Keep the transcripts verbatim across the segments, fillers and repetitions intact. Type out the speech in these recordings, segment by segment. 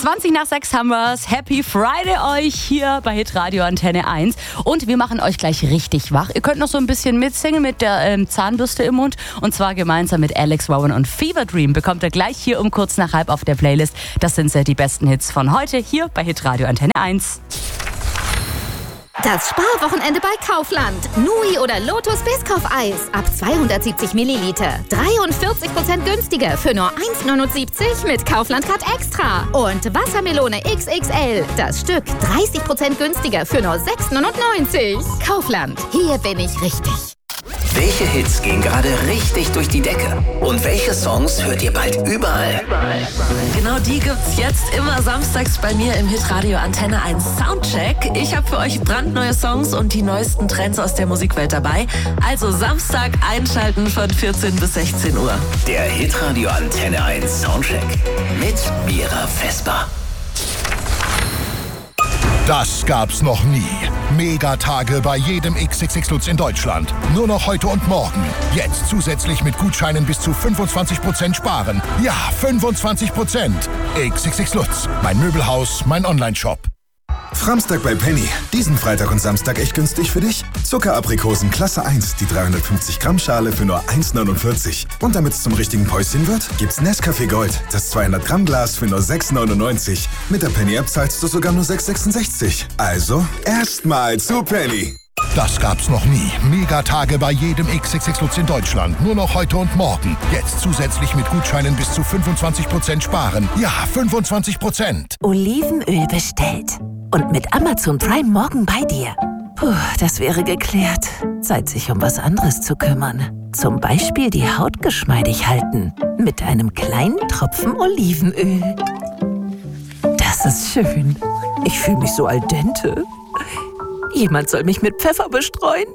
zwanzig nach sechs haben wir's. Happy Friday euch hier bei Hitradio Antenne eins. Und wir machen euch gleich richtig wach. Ihr könnt noch so ein bisschen mitsingen mit der ähm, Zahnbürste im Mund. Und zwar gemeinsam mit Alex Rowan und Fever Dream. Bekommt ihr gleich hier um kurz nach halb auf der Playlist. Das sind die besten Hits von heute hier bei Hitradio Antenne eins. Das Sparwochenende bei Kaufland. Nui oder Lotus Biscoff-Eis ab zweihundertsiebzig Milliliter. dreiundvierzig Prozent günstiger für nur eins neunundsiebzig mit Kaufland Card Extra. Und Wassermelone X X L. Das Stück dreißig Prozent günstiger für nur sechs neunundneunzig. Kaufland. Hier bin ich richtig. Welche Hits gehen gerade richtig durch die Decke? Und welche Songs hört ihr bald überall? Genau die gibt's jetzt immer samstags bei mir im Hitradio Antenne eins Soundcheck. Ich habe für euch brandneue Songs und die neuesten Trends aus der Musikwelt dabei. Also Samstag einschalten von vierzehn bis sechzehn Uhr. Der Hitradio Antenne eins Soundcheck mit Mira Vesper. Das gab's noch nie. Megatage bei jedem X X X Lutz in Deutschland. Nur noch heute und morgen. Jetzt zusätzlich mit Gutscheinen bis zu fünfundzwanzig Prozent sparen. Ja, fünfundzwanzig Prozent. X X X Lutz. Mein Möbelhaus, mein Onlineshop. Framstag bei Penny. Diesen Freitag und Samstag echt günstig für dich? Zuckeraprikosen Klasse eins, die dreihundertfünfzig Gramm Schale für nur eins neunundvierzig. Und damit es zum richtigen Päuschen wird, gibt's Nescafé Gold, das zweihundert Gramm Glas für nur sechs neunundneunzig. Mit der Penny-App zahlst du sogar nur sechs sechsundsechzig. Also, erstmal zu Penny. Das gab's noch nie. Megatage bei jedem X X X Lutz in Deutschland. Nur noch heute und morgen. Jetzt zusätzlich mit Gutscheinen bis zu fünfundzwanzig Prozent sparen. Ja, fünfundzwanzig Prozent. Olivenöl bestellt. Und mit Amazon Prime morgen bei dir. Puh, das wäre geklärt. Zeit, sich um was anderes zu kümmern. Zum Beispiel die Haut geschmeidig halten. Mit einem kleinen Tropfen Olivenöl. Das ist schön. Ich fühle mich so al dente. Jemand soll mich mit Pfeffer bestreuen.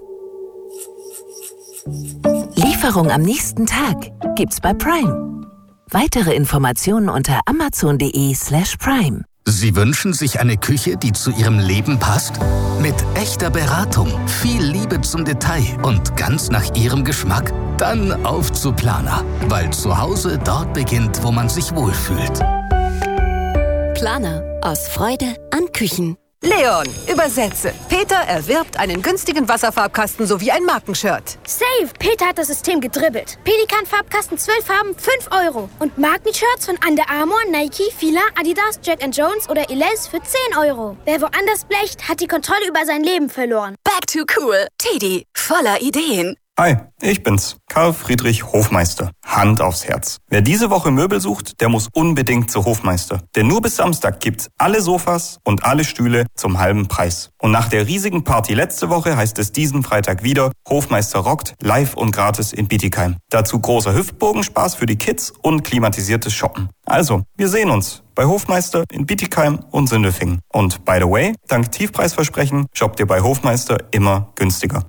Lieferung am nächsten Tag gibt's bei Prime. Weitere Informationen unter amazon.de slash prime. Sie wünschen sich eine Küche, die zu Ihrem Leben passt? Mit echter Beratung, viel Liebe zum Detail und ganz nach Ihrem Geschmack? Dann auf zu Planer, weil zu Hause dort beginnt, wo man sich wohlfühlt. Planer. Aus Freude an Küchen. Leon, übersetze. Peter erwirbt einen günstigen Wasserfarbkasten sowie ein Markenshirt. Safe! Peter hat das System gedribbelt. Pelikan-Farbkasten zwölf Farben, fünf Euro. Und Markenshirts von Under Armour, Nike, Fila, Adidas, Jack and Jones oder Elize für zehn Euro. Wer woanders blecht, hat die Kontrolle über sein Leben verloren. Back to cool. Teddy, voller Ideen. Hi, ich bin's, Karl Friedrich Hofmeister. Hand aufs Herz. Wer diese Woche Möbel sucht, der muss unbedingt zu Hofmeister. Denn nur bis Samstag gibt's alle Sofas und alle Stühle zum halben Preis. Und nach der riesigen Party letzte Woche heißt es diesen Freitag wieder, Hofmeister rockt, live und gratis in Bietigheim. Dazu großer Hüftbogenspaß für die Kids und klimatisiertes Shoppen. Also, wir sehen uns bei Hofmeister in Bietigheim und Sindelfingen. Und by the way, dank Tiefpreisversprechen shoppt ihr bei Hofmeister immer günstiger.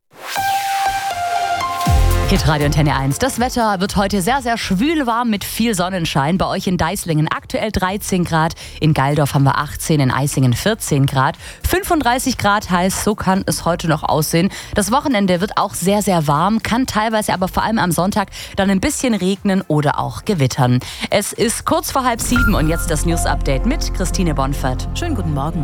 Hitradio Antenne eins. Das Wetter wird heute sehr, sehr schwül warm mit viel Sonnenschein. Bei euch in Deislingen aktuell dreizehn Grad. In Geildorf haben wir achtzehn, in Eisingen vierzehn Grad. fünfunddreißig Grad heißt, so kann es heute noch aussehen. Das Wochenende wird auch sehr, sehr warm, kann teilweise aber vor allem am Sonntag dann ein bisschen regnen oder auch gewittern. Es ist kurz vor halb sieben und jetzt das News-Update mit Christine Bonfert. Schönen guten Morgen.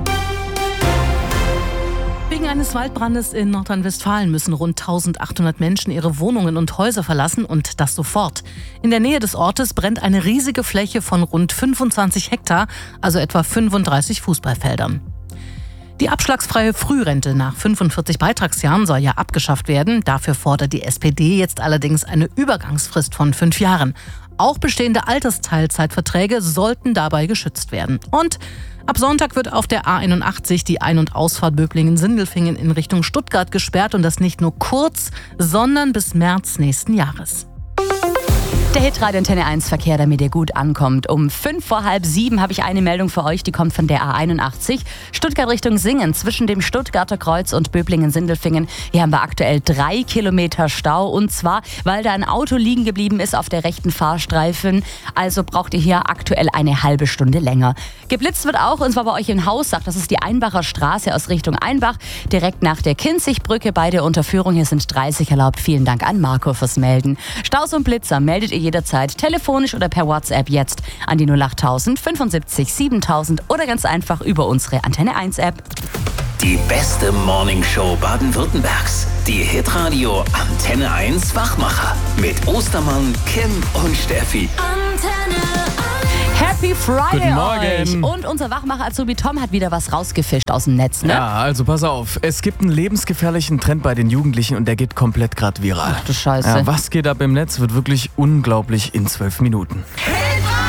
Wegen eines Waldbrandes in Nordrhein-Westfalen müssen rund eintausendachthundert Menschen ihre Wohnungen und Häuser verlassen und das sofort. In der Nähe des Ortes brennt eine riesige Fläche von rund fünfundzwanzig Hektar, also etwa fünfunddreißig Fußballfeldern. Die abschlagsfreie Frührente nach fünfundvierzig Beitragsjahren soll ja abgeschafft werden. Dafür fordert die S P D jetzt allerdings eine Übergangsfrist von fünf Jahren. Auch bestehende Altersteilzeitverträge sollten dabei geschützt werden. Und ab Sonntag wird auf der A einundachtzig die Ein- und Ausfahrt Böblingen-Sindelfingen in Richtung Stuttgart gesperrt und das nicht nur kurz, sondern bis März nächsten Jahres. Der Hitradio Antenne eins Verkehr, damit ihr gut ankommt. Um fünf vor halb sieben habe ich eine Meldung für euch, die kommt von der A einundachtzig. Stuttgart Richtung Singen, zwischen dem Stuttgarter Kreuz und Böblingen-Sindelfingen. Hier haben wir aktuell drei Kilometer Stau. Und zwar, weil da ein Auto liegen geblieben ist auf der rechten Fahrstreifen. Also braucht ihr hier aktuell eine halbe Stunde länger. Geblitzt wird auch, und zwar bei euch in Haussach. Das ist die Einbacher Straße aus Richtung Einbach. Direkt nach der Kinzigbrücke bei der Unterführung. Hier sind dreißig erlaubt. Vielen Dank an Marco fürs Melden. Staus und Blitzer meldet ihr jederzeit telefonisch oder per WhatsApp jetzt an die null acht tausend fünfundsiebzig siebentausend oder ganz einfach über unsere Antenne eins App. Die beste Morningshow Baden-Württembergs. Die Hitradio Antenne eins Wachmacher. Mit Ostermann, Kim und Steffi. Antenne eins. Happy Friday Guten Morgen. euch. Und unser Wachmacher-Azubi Tom hat wieder was rausgefischt aus dem Netz, ne? Ja, also pass auf. Es gibt einen lebensgefährlichen Trend bei den Jugendlichen und der geht komplett gerade viral. Ach du Scheiße. Ja, was geht ab im Netz, wird wirklich unglaublich in zwölf Minuten. Hey!